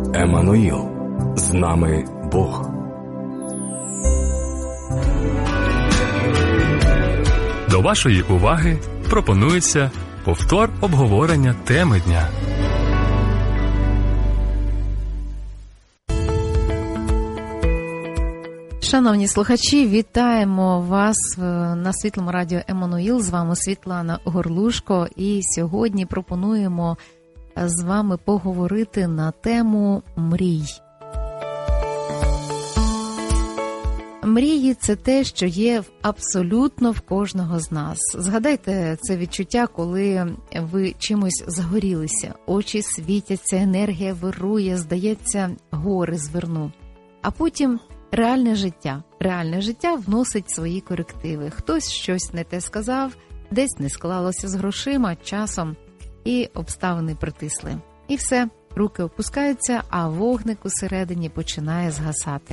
Еммануїл, з нами Бог. До вашої уваги пропонується повтор обговорення теми дня. Шановні слухачі, вітаємо вас на Світлому радіо Еммануїл. З вами Світлана Горлушко. І сьогодні пропонуємо з вами поговорити на тему мрій. Мрії – це те, що є абсолютно в кожного з нас. Згадайте це відчуття, коли ви чимось загорілися. Очі світяться, енергія вирує, здається, гори зверну. А потім реальне життя вносить свої корективи. Хтось щось не те сказав, десь не склалося з грошима, часом, і обставини притисли. І все, руки опускаються, а вогник усередині починає згасати.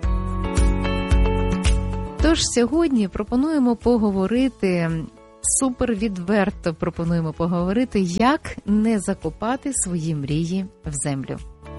Тож сьогодні пропонуємо поговорити, супервідверто пропонуємо поговорити, як не закопати свої мрії в землю.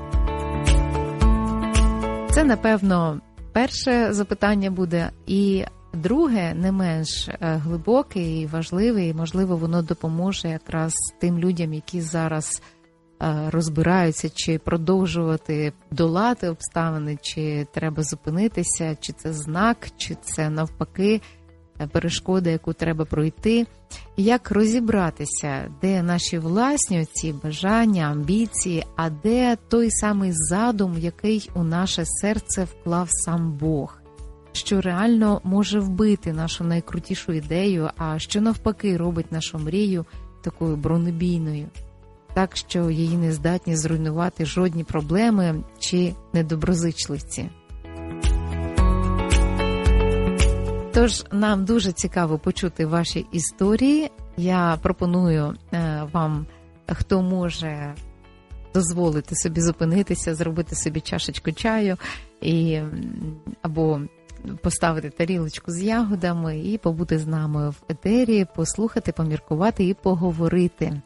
Це, напевно, перше запитання буде, і друге, не менш глибоке і важливе, і, можливо, воно допоможе якраз тим людям, які зараз розбираються, чи продовжувати долати обставини, чи треба зупинитися, чи це знак, чи це навпаки перешкода, яку треба пройти. Як розібратися, де наші власні ці бажання, амбіції, а де той самий задум, який у наше серце вклав сам Бог, що реально може вбити нашу найкрутішу ідею, а що навпаки робить нашу мрію такою бронебійною, так що її не здатні зруйнувати жодні проблеми чи недоброзичливці. Тож нам дуже цікаво почути ваші історії. Я пропоную вам, хто може дозволити собі зупинитися, зробити собі чашечку чаю або поставити тарілочку з ягодами і побути з нами в етері, послухати, поміркувати і поговорити.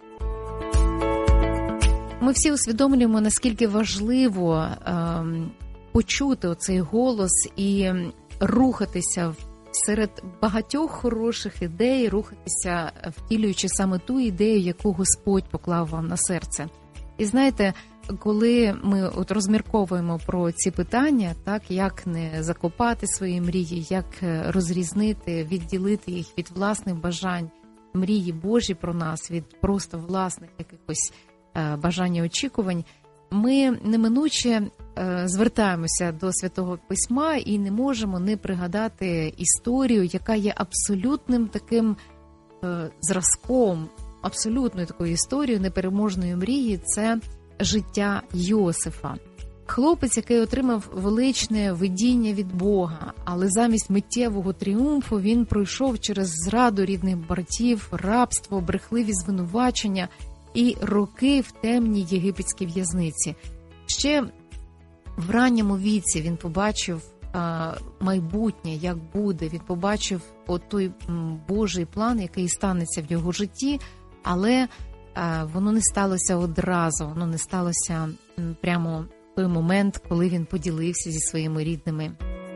Ми всі усвідомлюємо, наскільки важливо почути оцей голос і рухатися серед багатьох хороших ідей, рухатися, втілюючи саме ту ідею, яку Господь поклав вам на серце. І знаєте, коли ми розмірковуємо про ці питання, так, як не закопати свої мрії, як розрізнити, відділити їх від власних бажань, мрії Божі про нас, від просто власних якихось бажань і очікувань, ми неминуче звертаємося до Святого Письма і не можемо не пригадати історію, яка є абсолютним таким зразком, абсолютною такою історією непереможної мрії – це життя Йосифа. Хлопець, який отримав величне видіння від Бога, але замість миттєвого тріумфу він пройшов через зраду рідних братів, рабство, брехливі звинувачення і роки в темній єгипетській в'язниці. Ще в ранньому віці він побачив майбутнє, як буде, він побачив той Божий план, який станеться в його житті, але воно не сталося одразу, воно не сталося прямо в той момент, коли він поділився зі своїми рідними.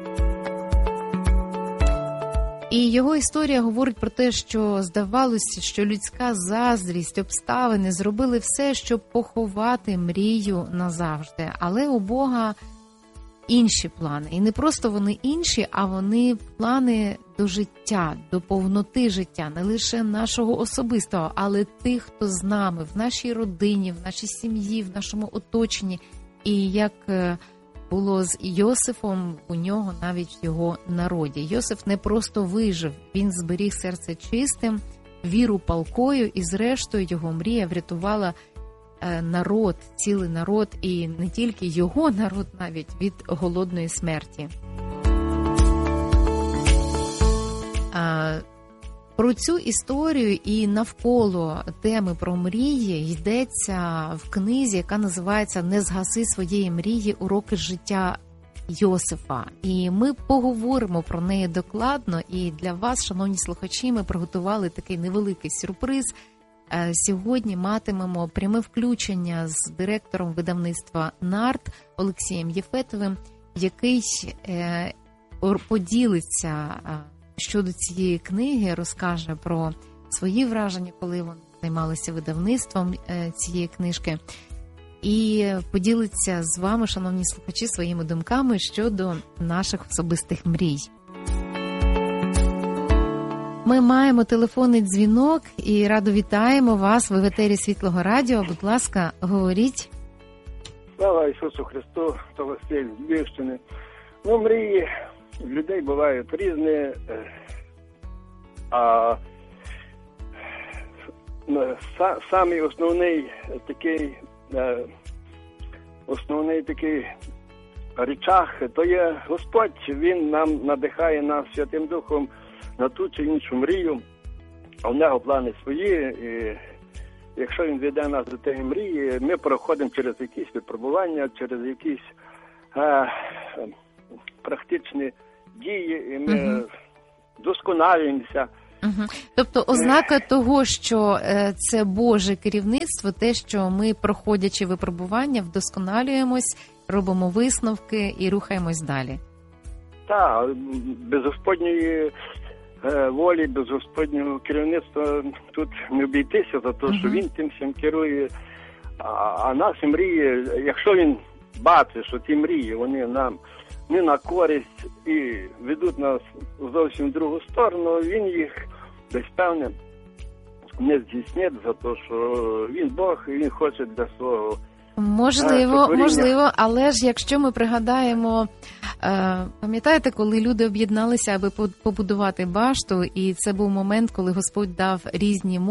І його історія говорить про те, що здавалося, що людська заздрість, обставини зробили все, щоб поховати мрію назавжди. Але у Бога інші плани. І не просто вони інші, а вони плани до життя, до повноти життя. Не лише нашого особистого, але тих, хто з нами, в нашій родині, в нашій сім'ї, в нашому оточенні. І як було з Йосифом, у нього навіть в його народі. Йосиф не просто вижив, він зберіг серце чистим, віру палкою, і зрештою його мрія врятувала народ, цілий народ, і не тільки його народ навіть, від голодної смерті. Про цю історію і навколо теми про мрії йдеться в книзі, яка називається «Не згаси своєї мрії. Уроки життя Йосифа». І ми поговоримо про неї докладно, і для вас, шановні слухачі, ми приготували такий невеликий сюрприз. Сьогодні матимемо пряме включення з директором видавництва «Нарт» Олексієм Єфетовим, який поділиться щодо цієї книги, розкаже про свої враження, коли вони займалися видавництвом цієї книжки, і поділиться з вами, шановні слухачі, своїми думками щодо наших особистих мрій. Ми маємо телефонний дзвінок і радо вітаємо вас. Ви в етері Світлого Радіо. Будь ласка, говоріть. Слава Ісусу Христу, то Василь з Львівщини. Мрії людей бувають різні, а самий основний такий речах, то є Господь. Він нам надихає нас Святим Духом на ту чи іншу мрію, а в нього плани свої, і якщо він веде нас до тієї мрії, ми проходимо через якісь випробування, через якісь практичні дії, і ми досконалюємося. Тобто ознака того, що це Боже керівництво, те, що ми, проходячи випробування, вдосконалюємось, робимо висновки і рухаємось далі. Так, без Господньої волі, без Господнього керівництва тут не обійтися, за те, що він тим всім керує. А наші мрії, якщо він бачить, що ті мрії, вони нам не на користь і ведуть нас в зовсім другу сторону, він їх десь певне не здійснить, за те, що він Бог і він хоче для свого. Можливо, але ж якщо ми пригадаємо, пам'ятаєте, коли люди об'єдналися, аби побудувати башту, і це був момент, коли Господь дав різні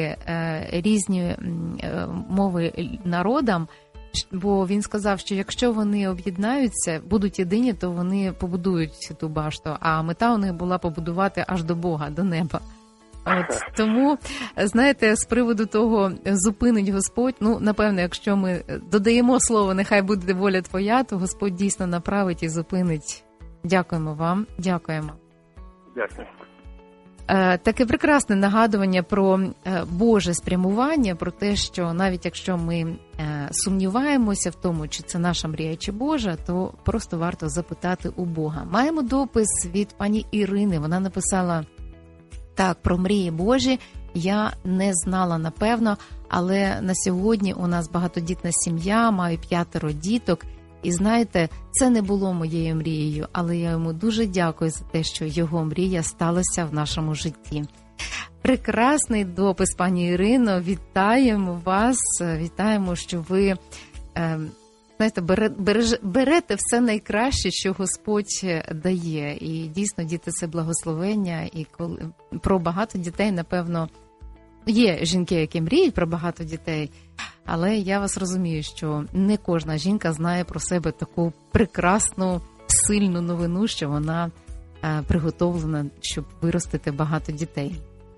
мови народам, бо він сказав, що якщо вони об'єднаються, будуть єдині, то вони побудують ту башту, а мета у них була побудувати аж до Бога, до неба. Тому, знаєте, з приводу того, зупинить Господь, напевно, якщо ми додаємо слово «нехай буде воля твоя», то Господь дійсно направить і зупинить. Дякуємо вам, дякуємо. Дякую. Таке прекрасне нагадування про Боже спрямування, про те, що навіть якщо ми сумніваємося в тому, чи це наша мрія, чи Божа, то просто варто запитати у Бога. Маємо допис від пані Ірини, вона написала: так, про мрії Божі я не знала, напевно, але на сьогодні у нас багатодітна сім'я, маю 5 діток. І знаєте, це не було моєю мрією, але я йому дуже дякую за те, що його мрія сталася в нашому житті. Прекрасний допис, пані Ірино, вітаємо вас, вітаємо, що ви знаєте, берете все найкраще, що Господь дає. І дійсно, діти – це благословення. І коли про багато дітей, напевно, є жінки, які мріють про багато дітей, але я вас розумію, що не кожна жінка знає про себе таку прекрасну, сильну новину, що вона приготовлена, щоб виростити багато дітей.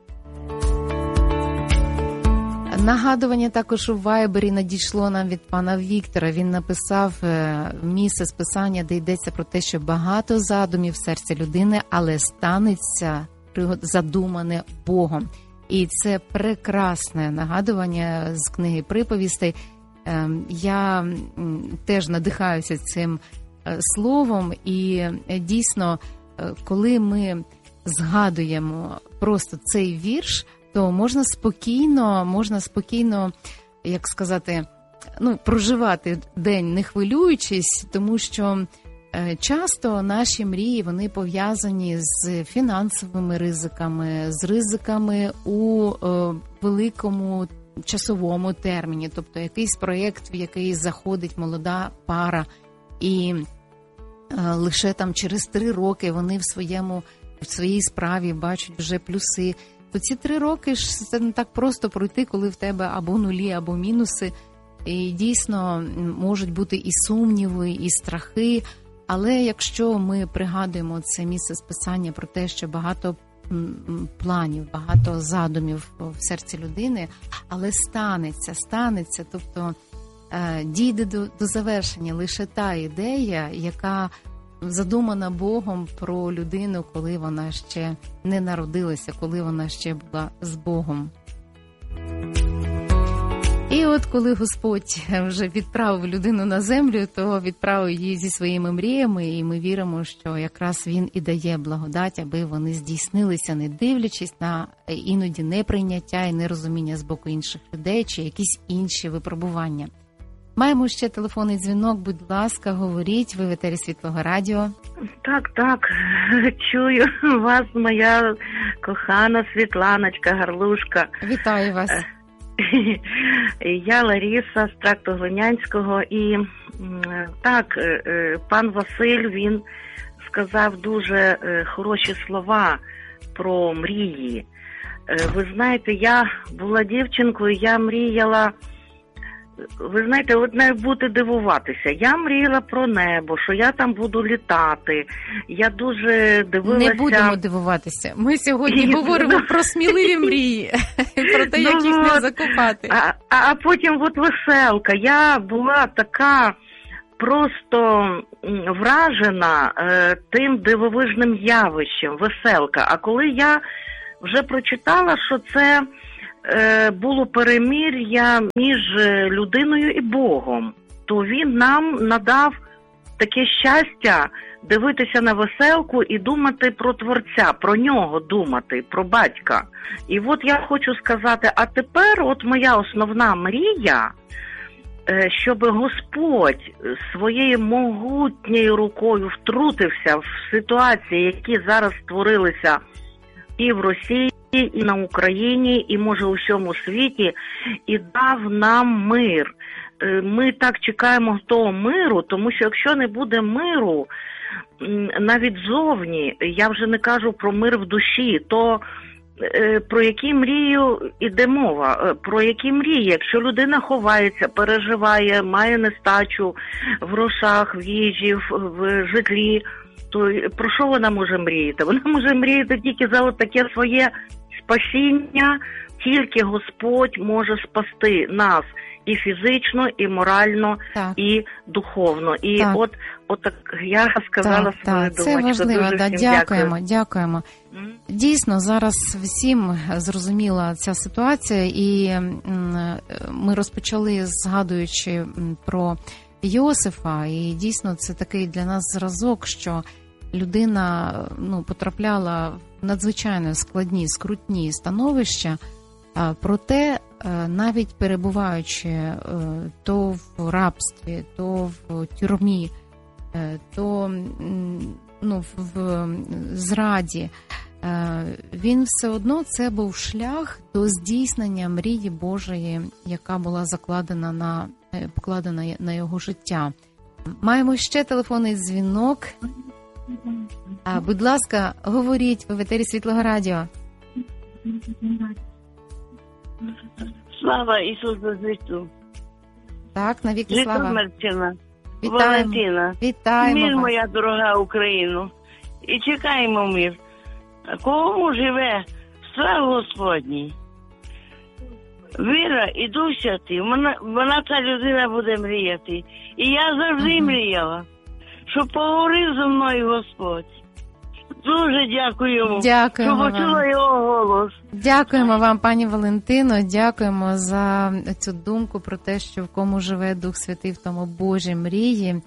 Нагадування також у Вайбері надійшло нам від пана Віктора. Він написав місце з Писання, де йдеться про те, що багато задумів в серці людини, але станеться задумане Богом. І це прекрасне нагадування з книги «Приповістей». Я теж надихаюся цим словом, і дійсно, коли ми згадуємо просто цей вірш, то можна спокійно, як сказати, проживати день не хвилюючись, тому що часто наші мрії, вони пов'язані з фінансовими ризиками, з ризиками у великому часовому терміні, тобто якийсь проєкт, в який заходить молода пара, і лише там через 3 роки вони в своїй справі бачать вже плюси. То ці 3 роки ж це не так просто пройти, коли в тебе або нулі, або мінуси. І дійсно можуть бути і сумніви, і страхи. Але якщо ми пригадуємо це місце з Писання про те, що багато планів, багато задумів в серці людини, але станеться, тобто дійде до завершення лише та ідея, яка задумана Богом про людину, коли вона ще не народилася, коли вона ще була з Богом. от коли Господь вже відправив людину на землю, то відправив її зі своїми мріями, і ми віримо, що якраз Він і дає благодать, аби вони здійснилися, не дивлячись на іноді неприйняття і нерозуміння з боку інших людей чи якісь інші випробування. Маємо ще телефонний дзвінок, будь ласка, говоріть, ви в етері Світлого Радіо. Так, чую вас, моя кохана Світланочка, Гарлушка. Вітаю вас. Я Лариса з тракту Глинянського, і так, пан Василь, він сказав дуже хороші слова про мрії. Ви знаєте, я була дівчинкою, я мріяла, ви знаєте, от не бути дивуватися. Я мріяла про небо, що я там буду літати. Я дуже дивилася... Не будемо дивуватися. Ми сьогодні говоримо про сміливі мрії, про те, як їх не закопати. А потім от веселка. Я була така просто вражена тим дивовижним явищем, веселка. А коли я вже прочитала, що це було перемир'я між людиною і Богом, то він нам надав таке щастя дивитися на веселку і думати про Творця, про нього думати, про батька. І от я хочу сказати, а тепер от моя основна мрія, щоб Господь своєю могутньою рукою втрутився в ситуації, які зараз створилися і в Росії, і на Україні, і, може, у всьому світі, і дав нам мир. Ми так чекаємо того миру, тому що якщо не буде миру, навіть зовні, я вже не кажу про мир в душі, то про які мрію іде мова? Про які мрії? Якщо людина ховається, переживає, має нестачу в грошах, в їжі, в житлі, то про що вона може мріяти? Вона може мріяти тільки за от таке своє спасіння, тільки Господь може спасти нас і фізично, і морально, так, і духовно. І так. от так я сказала свою думку. Це важливо, дякуємо. Дійсно, зараз всім зрозуміла ця ситуація, і ми розпочали, згадуючи про Йосифа, і дійсно це такий для нас зразок, що людина потрапляла в надзвичайно складні, скрутні становища, проте навіть перебуваючи то в рабстві, то в тюрмі, то в зраді, він все одно, це був шлях до здійснення мрії Божої, яка була покладена на його життя. Маємо ще телефонний дзвінок. Будь ласка, говоріть, ви в етері Світлого Радіо. Слава Ісусу Христу. Так, навіки слава. Житомирщина. Вітаємо. Валентина. Вітаємо мир, вас. Моя дорога Україну. І чекаємо мир. Кому живе страх Господній, віра і Дух Святий, вона ця людина буде мріяти. І я завжди мріяла, щоб поговорив зі мною Господь. Дуже дякую йому, що почула його голос. Дякуємо вам, пані Валентино, дякуємо за цю думку про те, що в кому живе Дух Святий, в тому Божі мрії.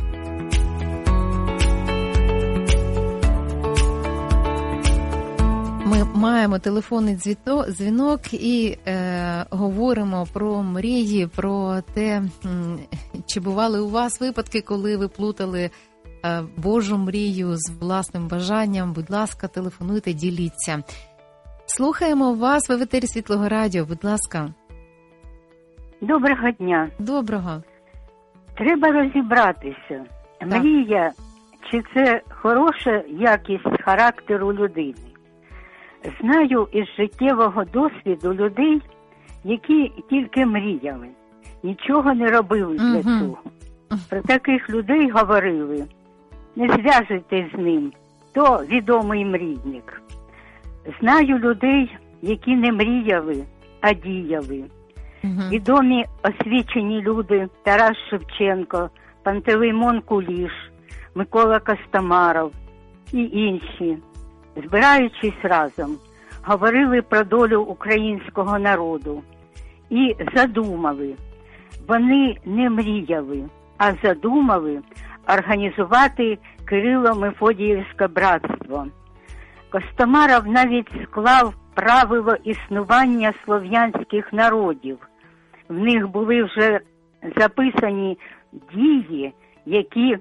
Ми маємо телефонний дзвінок і говоримо про мрії, про те, чи бували у вас випадки, коли ви плутали Божу мрію з власним бажанням. Будь ласка, телефонуйте, діліться. Слухаємо вас, ви в етері Світлого Радіо, будь ласка. Доброго дня. Доброго. Треба розібратися. Так. Мрія, чи це хороша якість характеру людини? Знаю із життєвого досвіду людей, які тільки мріяли, нічого не робили для цього. Про таких людей говорили: не зв'яжуйтесь з ним, то відомий мрійник. Знаю людей, які не мріяли, а діяли. Відомі освічені люди: Тарас Шевченко, Пантелеймон Куліш, Микола Костомаров і інші, збираючись разом, говорили про долю українського народу і задумали. Вони не мріяли, а задумали організувати Кирило-Мефодіївське братство. Костомаров навіть склав правило існування слов'янських народів. В них були вже записані дії, які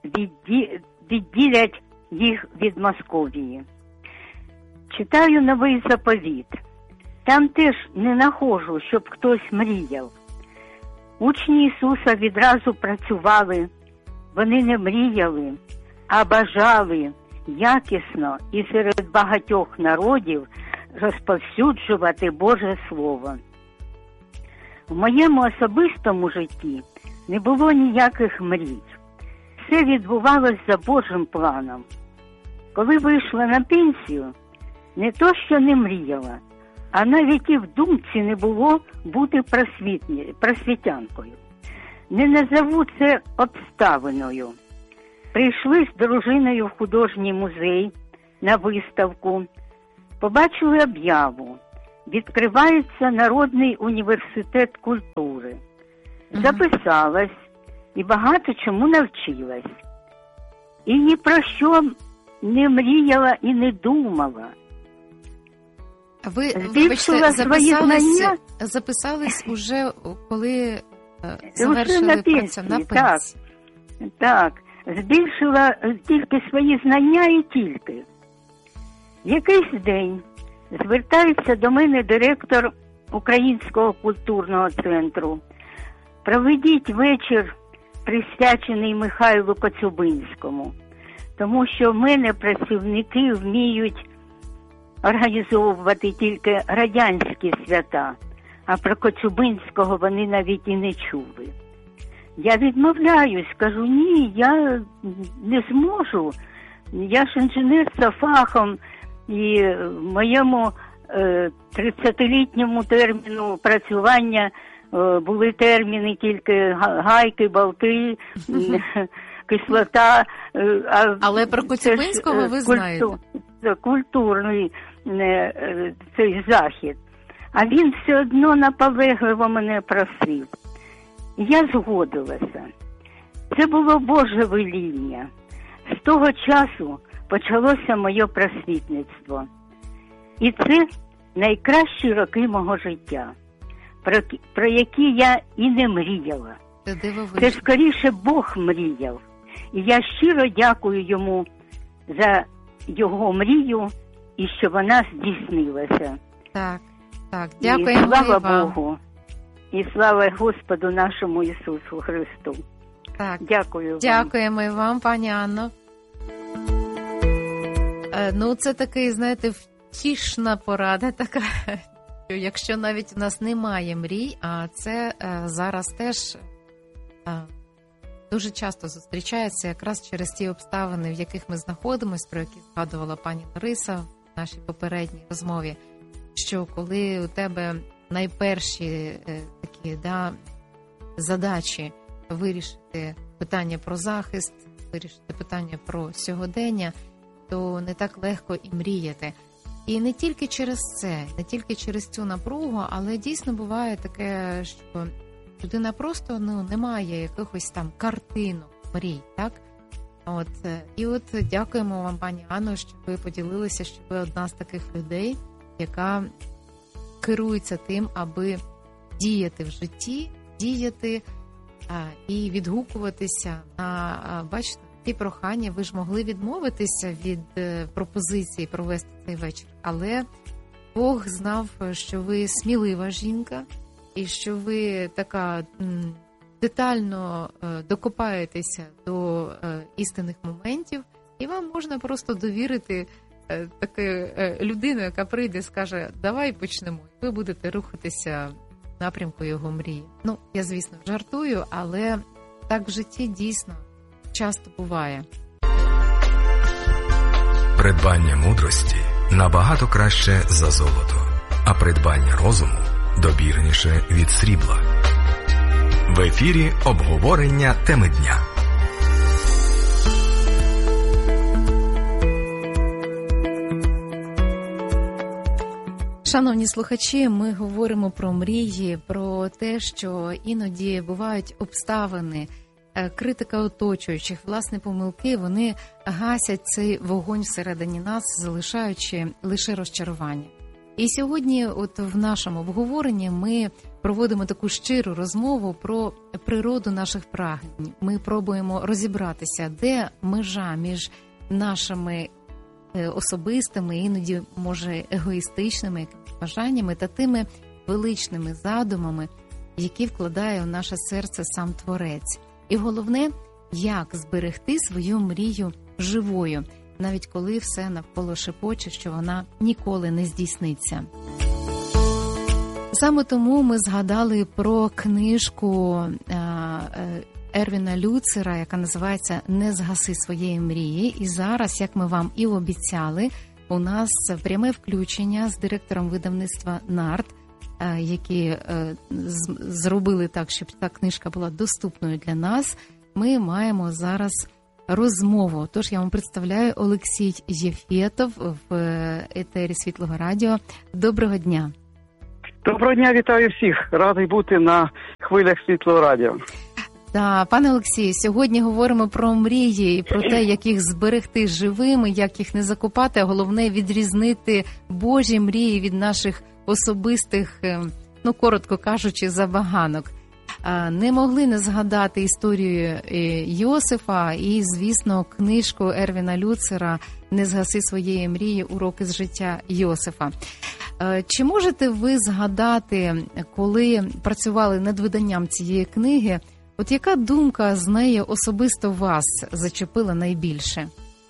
відділять їх від Московії. Читаю Новий Заповіт. Там теж не нахожу, щоб хтось мріяв. Учні Ісуса відразу працювали. Вони не мріяли, а бажали якісно і серед багатьох народів розповсюджувати Боже Слово. В моєму особистому житті не було ніяких мрій. Все відбувалось за Божим планом. Коли вийшла на пенсію, не то що не мріяла, а навіть і в думці не було бути просвітянкою. Не назову це обставиною. Прийшли з дружиною в художній музей на виставку, побачили об'яву. Відкривається Народний університет культури. Записалась і багато чому навчилась. І ні про що не мріяла і не думала. Ви, вибачте, записались уже, коли завершили працю на пенсії. Так, збільшила тільки свої знання і тільки. Якийсь день звертається до мене директор Українського культурного центру. Проведіть вечір, присвячений Михайлу Коцюбинському, тому що в мене працівники вміють організовувати тільки радянські свята, а про Коцюбинського вони навіть і не чули. Я відмовляюсь, кажу, ні, я не зможу. Я ж інженер за фахом, і в моєму 30-літньому терміну працювання були терміни тільки гайки, болти, кислота. Але про Коцюбинського ви знаєте. Культурний цей захід. А він все одно наполегливо мене просив. Я згодилася. Це було Боже веління. З того часу почалося моє просвітництво. І це найкращі роки мого життя, про які я і не мріяла. Це скоріше Бог мріяв. І я щиро дякую йому за його мрію і що вона здійснилася. Так, дякуємо і слава вам. Богу. І слава Господу нашому Ісусу Христу. Так. Дякую вам. Дякуємо і вам, пані Анно. Ну, це такий, знаєте, втішна порада така, що якщо навіть у нас немає мрій, а це зараз теж дуже часто зустрічається якраз через ті обставини, в яких ми знаходимося, про які згадувала пані Лариса в нашій попередній розмові, що коли у тебе найперші такі задачі вирішити питання про захист, вирішити питання про сьогодення, то не так легко і мріяти. І не тільки через це, не тільки через цю напругу, але дійсно буває таке, що людина просто не має якихось там картинок, мрій, так? І дякуємо вам, пані Анно, що ви поділилися, що ви одна з таких людей, яка керується тим, аби діяти в житті, діяти і відгукуватися на, бачите, ті прохання. Ви ж могли відмовитися від пропозиції провести цей вечір, але Бог знав, що ви смілива жінка і що ви така детально докопаєтеся до істинних моментів, і вам можна просто довірити таку людину, яка прийде і скаже, давай почнемо, і ви будете рухатися в напрямку його мрії. Ну, я, звісно, жартую, але так в житті дійсно часто буває. Придбання мудрості набагато краще за золото, а придбання розуму добірніше від срібла. В ефірі обговорення теми дня. Шановні слухачі, ми говоримо про мрії, про те, що іноді бувають обставини, критика оточуючих, власне, помилки, вони гасять цей вогонь всередині нас, залишаючи лише розчарування. І сьогодні от в нашому обговоренні ми проводимо таку щиру розмову про природу наших прагнень. Ми пробуємо розібратися, де межа між нашими особистими, іноді, може, егоїстичними бажаннями та тими величними задумами, які вкладає у наше серце сам Творець. І головне, як зберегти свою мрію живою, навіть коли все навколо шепоче, що вона ніколи не здійсниться. Саме тому ми згадали про книжку Ервіна Люцера, яка називається «Не згаси своєї мрії». І зараз, як ми вам і обіцяли, у нас пряме включення з директором видавництва «Нарт», які зробили так, щоб та книжка була доступною для нас. Ми маємо зараз розмову. Тож я вам представляю Олексій Єфєтов в етері Світлого Радіо. Доброго дня. Доброго дня, вітаю всіх. Радий бути на хвилях Світлого Радіо. Так, пане Олексію, сьогодні говоримо про мрії і про те, як їх зберегти живими, як їх не закопати, а головне відрізнити Божі мрії від наших особистих, коротко кажучи, забаганок. Не могли не згадати історію Йосифа і, звісно, книжку Ервіна Люцера «Не згаси своєї мрії. Уроки з життя Йосифа». Чи можете ви згадати, коли працювали над виданням цієї книги, от яка думка з неї особисто вас зачепила найбільше?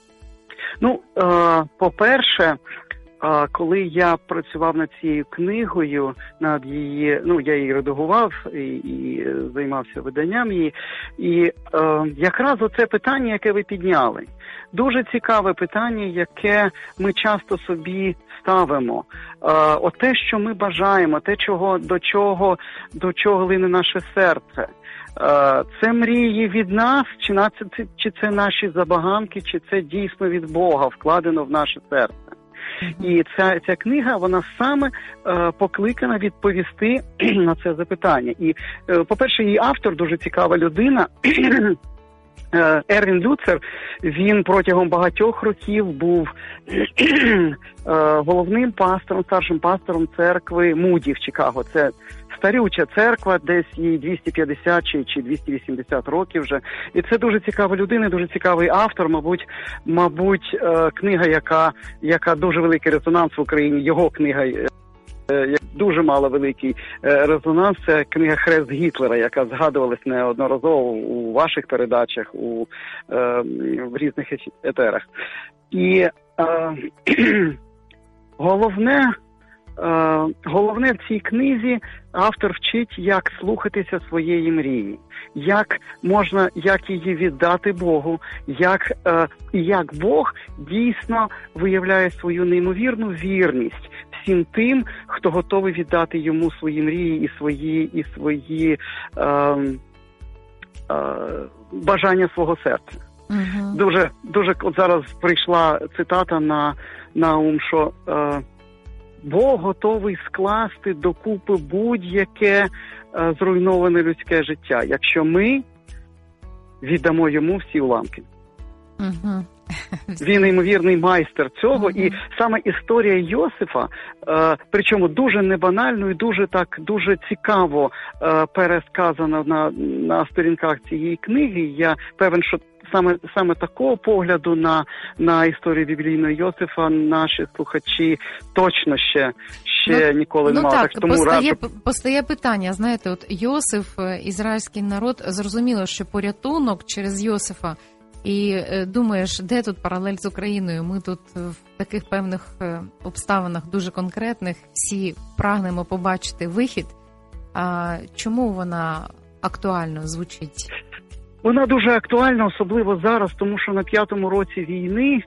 По-перше, коли я працював над цією книгою, над її, я її редагував і займався виданням її, і якраз оце питання, яке ви підняли, дуже цікаве питання, яке ми часто собі ставимо. Те, що ми бажаємо, те, до чого лине наше серце. Це мрії від нас, чи це наші забаганки, чи це дійсно від Бога вкладено в наше серце. І ця книга, вона саме покликана відповісти на це запитання. І, по-перше, її автор дуже цікава людина. Ервін Люцер, він протягом багатьох років був головним пастором, старшим пастором церкви Муді в Чикаго. Це старюча церква, десь їй 250 чи 280 років вже. І це дуже цікава людина, дуже цікавий автор, мабуть, книга, яка дуже великий резонанс в Україні, його книга, дуже мало великий резонанс, це книга «Хрест Гітлера», яка згадувалась неодноразово у ваших передачах, в різних етерах. І головне в цій книзі автор вчить, як слухатися своєї мрії, як її віддати Богу, як Бог дійсно виявляє свою неймовірну вірність всім тим, хто готовий віддати йому свої мрії і свої бажання свого серця. Uh-huh. Дуже от зараз прийшла цитата на ум, що Бог готовий скласти докупи будь-яке зруйноване людське життя, якщо ми віддамо йому всі уламки. Uh-huh. Він неймовірний майстер цього, і саме історія Йосифа, причому дуже небанально і дуже цікаво пересказана на сторінках цієї книги. Я певен, що саме такого погляду на історію біблійного Йосифа наші слухачі точно ще ніколи не мали. Так, постає питання, знаєте, от Йосиф, ізраїльський народ, зрозуміло, що порятунок через Йосифа. І думаєш, де тут паралель з Україною? Ми тут в таких певних обставинах дуже конкретних всі прагнемо побачити вихід. А чому вона актуально звучить? Вона дуже актуальна, особливо зараз, тому що на 5-му році війни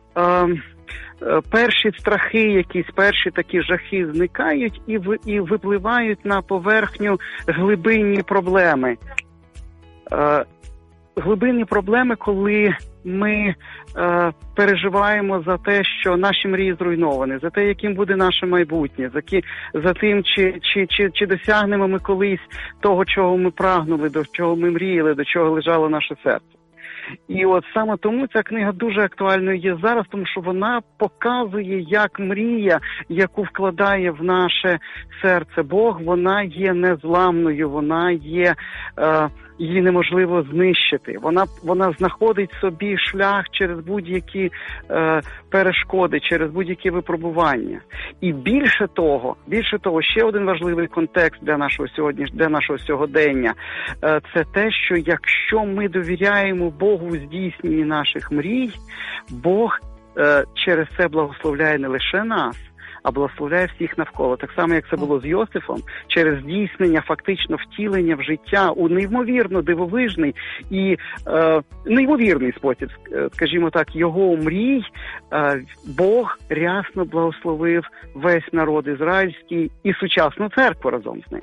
перші страхи, перші такі жахи зникають і випливають на поверхню глибинні проблеми. глибинні проблеми, коли ми переживаємо за те, що наші мрії зруйновані, за те, яким буде наше майбутнє, за тим, чи досягнемо ми колись того, чого ми прагнули, до чого ми мріяли, до чого лежало наше серце. І от саме тому ця книга дуже актуальною є зараз, тому що вона показує, як мрія, яку вкладає в наше серце Бог, вона є незламною, вона є, її неможливо знищити. Вона знаходить собі шлях через будь-які перешкоди, через будь-які випробування. І більше того, ще один важливий контекст для нашого сьогодення, це те, що якщо ми довіряємо Богу в здійсненні наших мрій, Бог через це благословляє не лише нас, а благословляє всіх навколо. Так само, як це було з Йосифом, через здійснення, фактично втілення в життя у неймовірно дивовижний і неймовірний спосіб, скажімо так, його мрій, Бог рясно благословив весь народ ізраїльський і сучасну церкву разом з ним.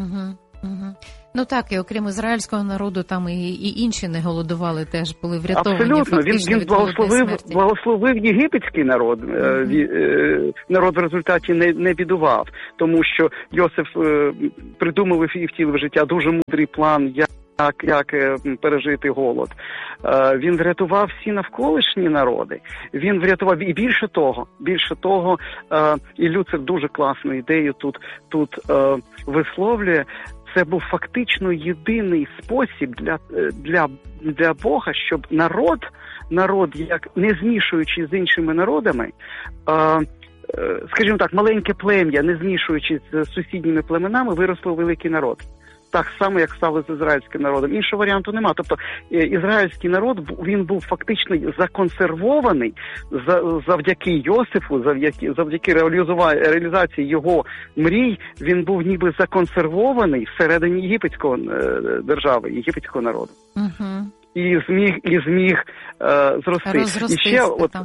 Ну так, і окрім ізраїльського народу, там і інші не голодували, теж були врятовані. Абсолютно, він благословив єгипетський народ. Народ в результаті не бідував, тому що Йосиф придумав і втілив в життя дуже мудрий план, як пережити голод. Він врятував всі навколишні народи. Він врятував, і більше того, і Люцер дуже класну ідею тут висловлює. Це був фактично єдиний спосіб для Бога, щоб народ, як не змішуючись з іншими народами, скажімо так, маленьке плем'я, не змішуючись з сусідніми племенами, виросло великий народ. Так само, як стало з ізраїльським народом. Іншого варіанту нема. Тобто ізраїльський народ, він був фактично законсервований завдяки Йосифу, завдяки реалізації його мрій, він був ніби законсервований всередині єгипетського держави, єгипетського народу. І зміг зрости. І ще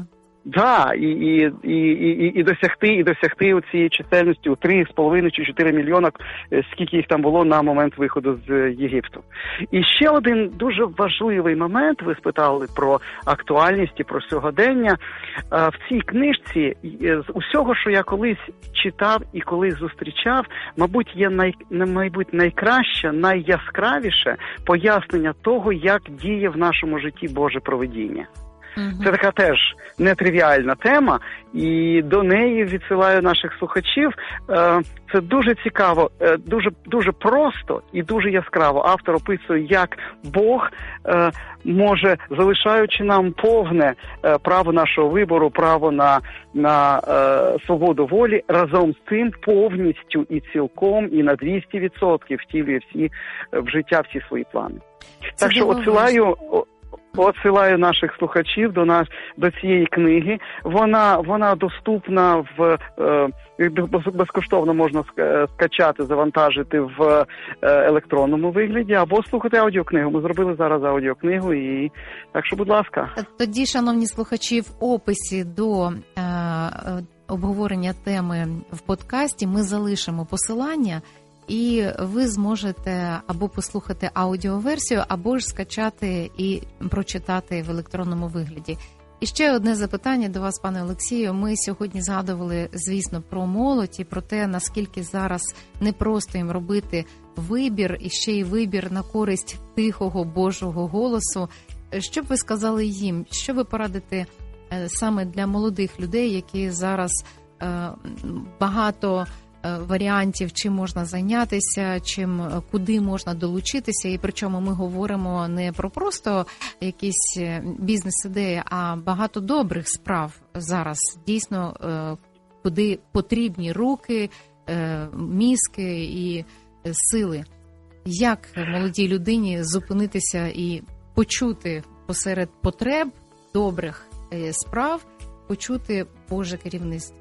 досягти цієї чисельності у 3,5 чи 4 мільйона, скільки їх там було на момент виходу з Єгипту. І ще один дуже важливий момент, ви спитали про актуальність і про сьогодення. В цій книжці з усього, що я колись читав і колись зустрічав, мабуть, є найкраще, найяскравіше пояснення того, як діє в нашому житті Боже провидіння. Це така теж нетривіальна тема, і до неї відсилаю наших слухачів. Це дуже цікаво, дуже просто і дуже яскраво. Автор описує, як Бог може, залишаючи нам повне право нашого вибору, право на свободу волі, разом з цим повністю і цілком, і на 200% втілює в життя всі свої плани. Так що отсилаю наших слухачів до цієї книги. Вона доступна безкоштовно можна скачати, завантажити в електронному вигляді або слухати аудіокнигу. Ми зробили зараз аудіокнигу, і так що, будь ласка. Тоді, шановні слухачі, в описі до обговорення теми в подкасті ми залишимо посилання, і ви зможете або послухати аудіоверсію, або ж скачати і прочитати в електронному вигляді. І ще одне запитання до вас, пане Олексію. Ми сьогодні згадували, звісно, про молодь і про те, наскільки зараз непросто їм робити вибір, і ще й вибір на користь тихого Божого голосу. Що б ви сказали їм? Що ви порадите саме для молодих людей, які зараз багато варіантів, чим можна зайнятися, куди можна долучитися, і причому ми говоримо не про просто якісь бізнес-ідеї, а багато добрих справ зараз дійсно, куди потрібні руки, мізки і сили. Як молодій людині зупинитися і почути посеред потреб добрих справ, почути Боже керівництво?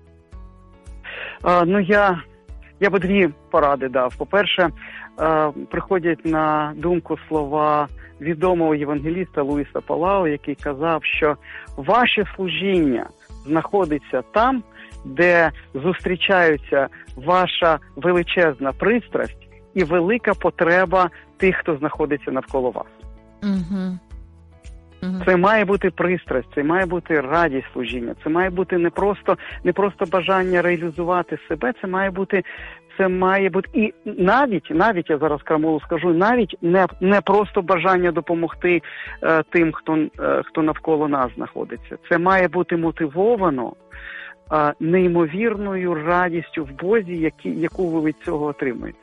Я би дві поради дав. По-перше, приходять на думку слова відомого євангеліста Луїса Палау, який казав, що ваше служіння знаходиться там, де зустрічаються ваша величезна пристрасть і велика потреба тих, хто знаходиться навколо вас. Це має бути пристрасть, це має бути радість служіння, це має бути не просто бажання реалізувати себе, це має бути і навіть я зараз крамолу скажу, навіть не просто бажання допомогти тим, хто навколо нас знаходиться. Це має бути мотивовано неймовірною радістю в Бозі, яку ви від цього отримуєте.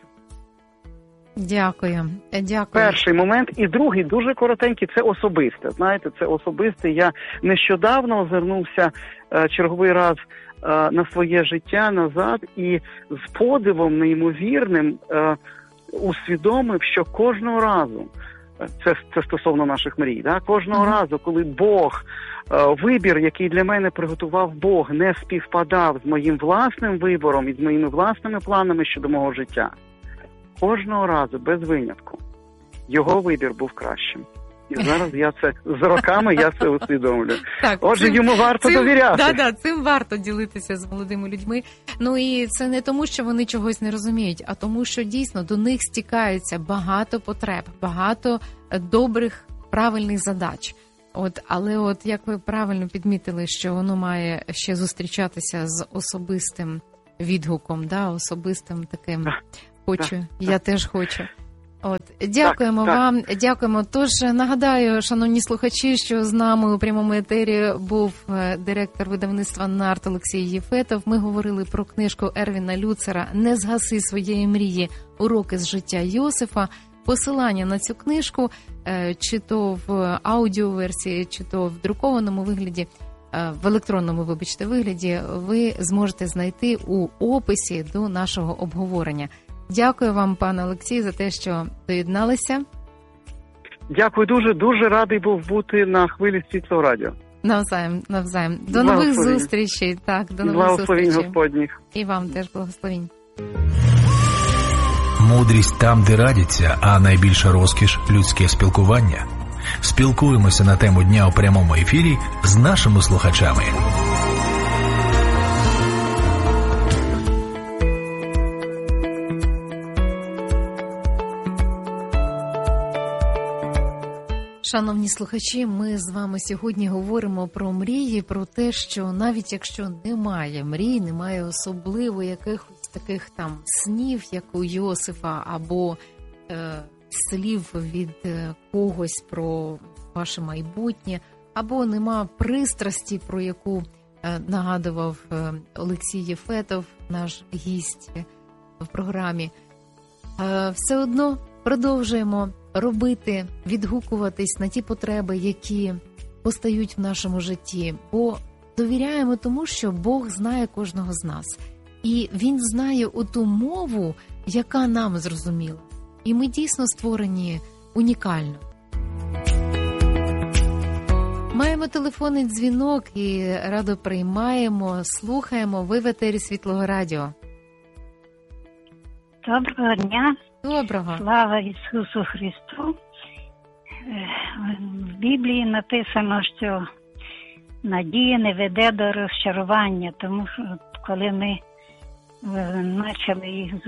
Дякую. Перший момент. І другий, дуже коротенький, це особисте. Знаєте, це особисте. Я нещодавно озирнувся черговий раз на своє життя назад і з подивом неймовірним усвідомив, що кожного разу, це стосовно наших мрій, да? Кожного разу, коли Бог, вибір, який для мене приготував Бог, не співпадав з моїм власним вибором і з моїми власними планами щодо мого життя, кожного разу, без винятку, його вибір був кращим. І зараз з роками я це усвідомлюю. Так, отже, йому варто довіряти. Цим варто ділитися з молодими людьми. Ну і це не тому, що вони чогось не розуміють, а тому, що дійсно до них стікаються багато потреб, багато добрих, правильних задач. Але як ви правильно підмітили, що воно має ще зустрічатися з особистим відгуком, особистим таким я теж хочу. Дякуємо вам, дякуємо. Тож нагадаю, шановні слухачі, що з нами у прямому етері був директор видавництва «Нарт» Олексій Єфетов. Ми говорили про книжку Ервіна Люцера «Не згаси своєї мрії. Уроки з життя Йосифа». Посилання на цю книжку, чи то в аудіоверсії, чи то в друкованому вигляді, в електронному, вигляді, ви зможете знайти у описі до нашого обговорення. Дякую вам, пане Олексій, за те, що доєдналися. Дякую дуже радий був бути на хвилі Світлого радіо. Навзаєм. До нових зустрічей. До нових зустрічей. Господніх. І вам теж благословінь. Мудрість там, де радяться, а найбільша розкіш – людське спілкування. Спілкуємося на тему дня у прямому ефірі з нашими слухачами. Шановні слухачі, ми з вами сьогодні говоримо про мрії, про те, що навіть якщо немає мрій, немає особливо якихось таких там снів, як у Йосифа, або слів від когось про ваше майбутнє, або нема пристрасті, про яку нагадував Олексій Єфетов, наш гість в програмі, все одно продовжуємо робити, відгукуватись на ті потреби, які постають в нашому житті, бо довіряємо тому, що Бог знає кожного з нас. І Він знає оту мову, яка нам зрозуміла. І ми дійсно створені унікально. Маємо телефонний дзвінок і радо приймаємо, слухаємо. Ви в етері Світлого радіо. Доброго дня. Доброго. Слава Ісусу Христу. В Біблії написано, що надія не веде до розчарування, тому що коли ми почали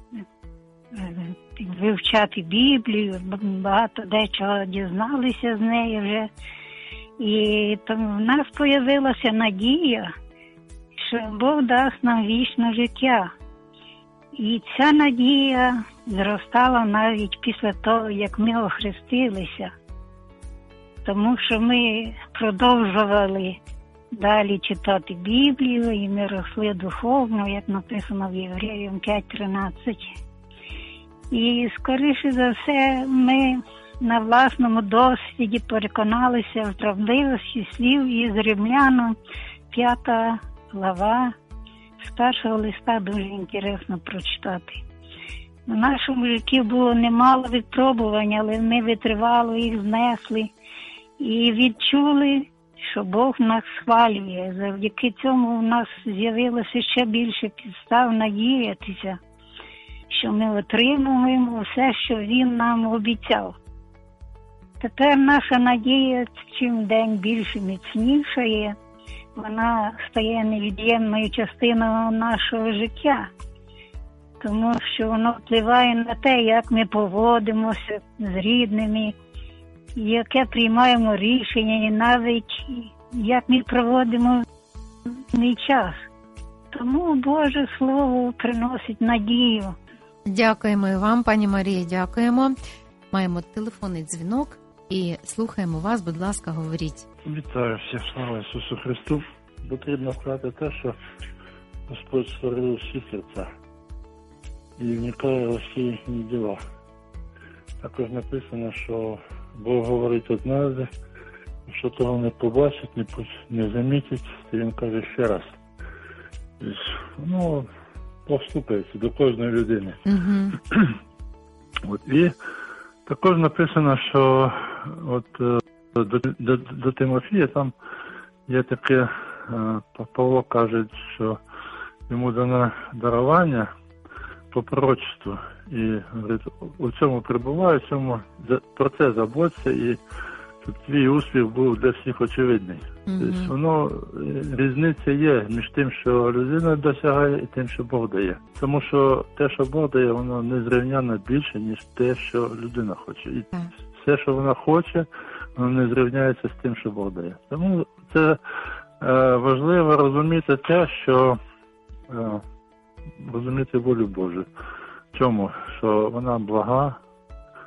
вивчати Біблію, багато дечого дізналися з неї вже, і тому в нас з'явилася надія, що Бог дасть нам вічне життя. І ця надія зростала навіть після того, як ми охрестилися. Тому що ми продовжували далі читати Біблію, і ми росли духовно, як написано в Євреям 5:13. І, скоріше за все, ми на власному досвіді переконалися в правдивості слів із Римлянам 5 глава. З першого листа дуже інтересно прочитати. В нашому житті було немало випробувань, але ми витривало їх знесли і відчули, що Бог нас схвалює. Завдяки цьому в нас з'явилося ще більше підстав надіятися, що ми отримуємо все, що Він нам обіцяв. Тепер наша надія чим день більше міцнішає. Вона стає невід'ємною частиною нашого життя, тому що воно впливає на те, як ми поводимося з рідними, яке приймаємо рішення, і навіть як ми проводимо мій час. Тому Боже Слово приносить надію. Дякуємо і вам, пані Марія, дякуємо. Маємо телефонний дзвінок і слухаємо вас, будь ласка, говоріть. Вітаю всіх, слава Ісусу Христу. Потрібно сказати те, що Господь створив всі серця і вникає у всі діла. Також написано, що Бог говорить однажды, якщо того не побачить, не замітить, то він каже ще раз. Тобто, поступається до кожної людини. І також написано, що до Тимофія там є таке, Павло каже, що йому дано дарування по пророчеству. І говорить, у цьому перебуває, про це заботься, і щоб твій успіх був для всіх очевидний. Тобто різниця є між тим, що людина досягає, і тим, що Бог дає. Тому що те, що Бог дає, воно незрівняно більше, ніж те, що людина хоче. І все, що вона хоче, воно не зрівняється з тим, що Бог дає. Тому це важливо розуміти те, що розуміти волю Божу. Чому? Що вона блага,